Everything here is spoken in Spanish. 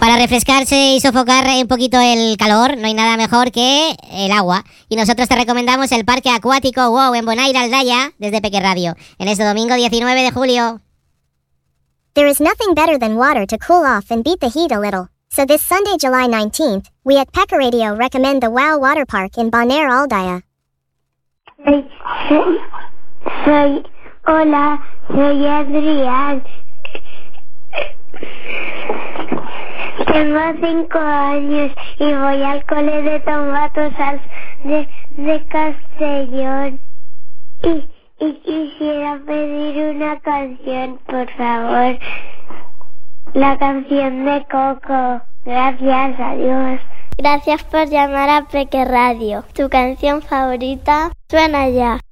Para refrescarse y sofocar un poquito el calor, no hay nada mejor que el agua. Y nosotros te recomendamos el Parque Acuático WOW en Bonaire, Aldaya, desde Peque Radio, en este domingo 19 de julio. There is nothing better than water to cool off and beat the heat a little. So this Sunday, July 19th, we at Peque Radio recommend the WOW Water Park in Bonaire, Aldaya. Hola, soy Adrián. Tengo 5 años y voy al cole de Tomatosals de Castellón. Y quisiera pedir una canción, por favor. La canción de Coco. Gracias, adiós. Gracias por llamar a Peque Radio. Tu canción favorita suena ya.